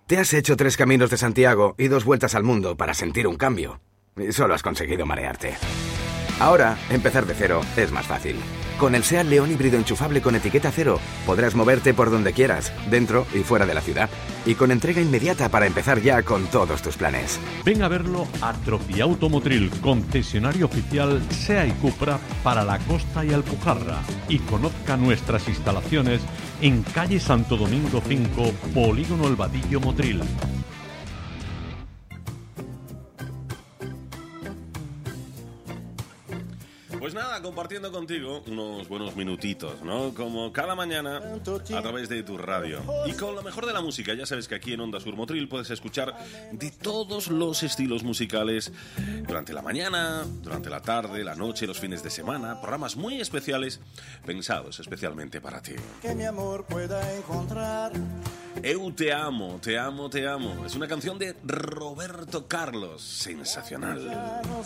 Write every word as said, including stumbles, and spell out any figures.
Te has hecho tres caminos de Santiago y dos vueltas al mundo para sentir un cambio. Y solo has conseguido marearte. Ahora, empezar de cero es más fácil. Con el SEAT León híbrido enchufable con etiqueta cero, podrás moverte por donde quieras, dentro y fuera de la ciudad. Y con entrega inmediata para empezar ya con todos tus planes. Ven a verlo a Tropiauto Motril, concesionario oficial SEA y Cupra para la costa y Alpujarra. Y conozca nuestras instalaciones en calle Santo Domingo cinco, Polígono El Vadillo, Motril. Pues nada, compartiendo contigo unos buenos minutitos, ¿no? Como cada mañana a través de tu radio. Y con lo mejor de la música. Ya sabes que aquí en Onda Sur Motril puedes escuchar de todos los estilos musicales durante la mañana, durante la tarde, la noche, los fines de semana. Programas muy especiales pensados especialmente para ti. Que mi amor pueda encontrar. Eu te amo, te amo, te amo. Es una canción de Roberto Carlos. Sensacional.